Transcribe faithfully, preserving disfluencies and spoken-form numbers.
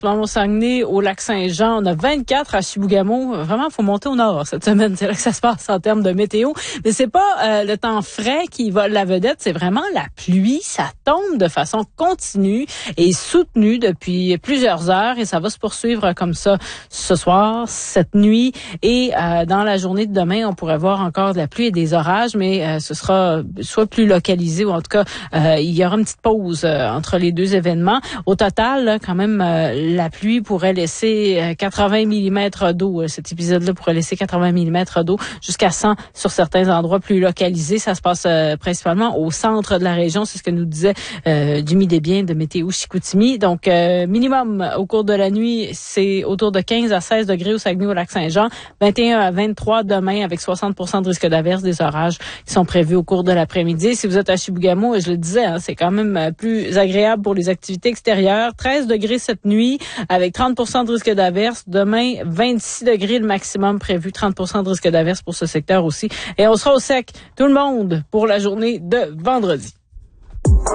Au Saguenay, au Lac-Saint-Jean, on a vingt-quatre à Chibougamau. Vraiment, il faut monter au nord cette semaine. C'est là que ça se passe en termes de météo. Mais c'est pas euh, le temps frais qui vole la vedette, c'est vraiment la pluie. Ça tombe de façon continue et soutenue depuis plusieurs heures et ça va se poursuivre comme ça ce soir, cette nuit et euh, dans la journée de demain, on pourrait voir encore de la pluie et des orages, mais euh, ce sera soit plus localisé ou en tout cas, euh, il y aura une petite pause euh, entre les deux événements. Au total, là, quand même, euh, la pluie pourrait laisser quatre-vingts millimètres d'eau. Cet épisode-là pourrait laisser quatre-vingts millimètres d'eau jusqu'à cent sur certains endroits plus localisés. Ça se passe euh, principalement au centre de la région. C'est ce que nous disait euh, Jimmy Desbiens de Météo Chicoutimi. Donc, euh, minimum au cours de la nuit, c'est autour de quinze à seize degrés au Saguenay, au Lac-Saint-Jean. vingt et un à vingt-trois demain avec soixante pour cent de risque d'averse, des orages qui sont prévus au cours de l'après-midi. Si vous êtes à Chibougamau, je le disais, hein, c'est quand même plus agréable pour les activités extérieures. treize degrés cette nuit avec trente pour cent de risque d'averse. Demain, vingt-six degrés le maximum prévu, trente pour cent de risque d'averse pour ce secteur aussi. Et on sera au sec, tout le monde, pour la journée de vendredi.